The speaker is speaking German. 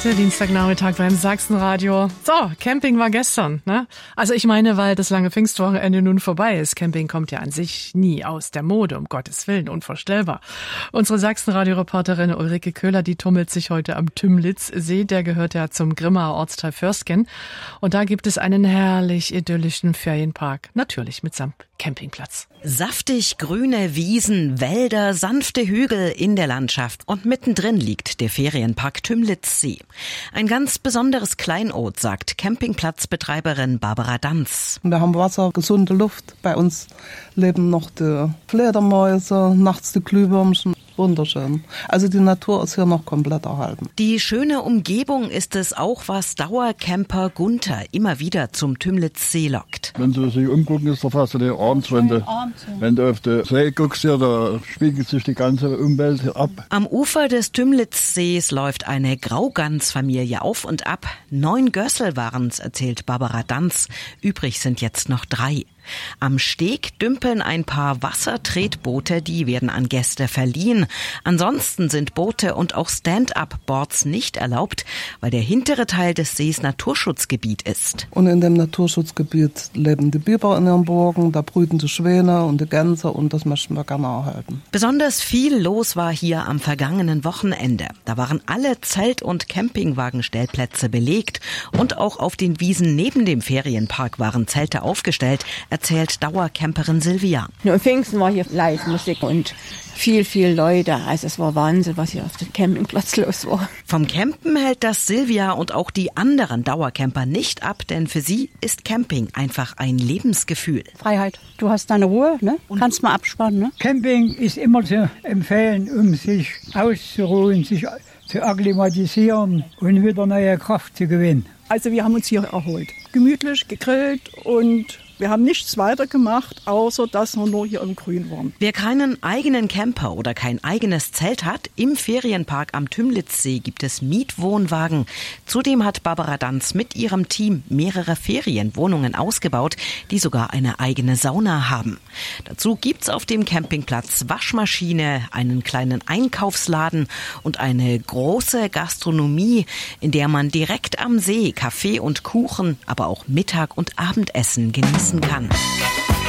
Der Dienstagnachmittag beim Sachsenradio. So, Camping war gestern, ne? Also ich meine, weil das lange Pfingstwochenende nun vorbei ist. Camping kommt ja an sich nie aus der Mode, um Gottes Willen, unvorstellbar. Unsere Sachsenradio-Reporterin Ulrike Köhler, die tummelt sich heute am Tümlitzsee. Der gehört ja zum Grimmaer Ortsteil Förstgen. Und da gibt es einen herrlich idyllischen Ferienpark. Natürlich mitsamt Campingplatz. Saftig grüne Wiesen, Wälder, sanfte Hügel in der Landschaft. Und mittendrin liegt der Ferienpark Tümlitzsee. Ein ganz besonderes Kleinod, sagt Campingplatzbetreiberin Barbara Danz. Wir haben Wasser, gesunde Luft. Bei uns leben noch die Fledermäuse, nachts die Glühwürmchen. Wunderschön. Also die Natur ist hier noch komplett erhalten. Die schöne Umgebung ist es auch, was Dauercamper Gunther immer wieder zum Tümlitzsee lockt. Wenn Sie sich umgucken, ist da fast die Abendswende. Wenn du auf den See guckst, hier, da spiegelt sich die ganze Umwelt ab. Am Ufer des Tümlitzsees läuft eine Graugansfamilie auf und ab. 9 Gössel waren's, erzählt Barbara Danz. Übrig sind jetzt noch 3. Am Steg dümpeln ein paar Wassertretboote, die werden an Gäste verliehen. Ansonsten sind Boote und auch Stand-up-Boards nicht erlaubt, weil der hintere Teil des Sees Naturschutzgebiet ist. Und in dem Naturschutzgebiet leben die Biber in ihren Burgen, da brüten die Schwäne und die Gänse und das möchten wir gerne erhalten. Besonders viel los war hier am vergangenen Wochenende. Da waren alle Zelt- und Campingwagenstellplätze belegt und auch auf den Wiesen neben dem Ferienpark waren Zelte aufgestellt, erzählt Dauercamperin Silvia. Nur Pfingsten war hier Live-Musik und viel Leute. Also es war Wahnsinn, was hier auf dem Campingplatz los war. Vom Campen hält das Silvia und auch die anderen Dauercamper nicht ab, denn für sie ist Camping einfach ein Lebensgefühl. Freiheit. Du hast deine Ruhe, ne? Kannst mal abspannen, ne? Camping ist immer zu empfehlen, um sich auszuruhen, sich zu akklimatisieren und wieder neue Kraft zu gewinnen. Also wir haben uns hier erholt. Gemütlich gegrillt und wir haben nichts weiter gemacht, außer dass wir nur hier im Grün waren. Wer keinen eigenen Camper oder kein eigenes Zelt hat, im Ferienpark am Tümlitzsee gibt es Mietwohnwagen. Zudem hat Barbara Danz mit ihrem Team mehrere Ferienwohnungen ausgebaut, die sogar eine eigene Sauna haben. Dazu gibt's auf dem Campingplatz Waschmaschine, einen kleinen Einkaufsladen und eine große Gastronomie, in der man direkt am See Kaffee und Kuchen, aber auch Mittag- und Abendessen genießen kann.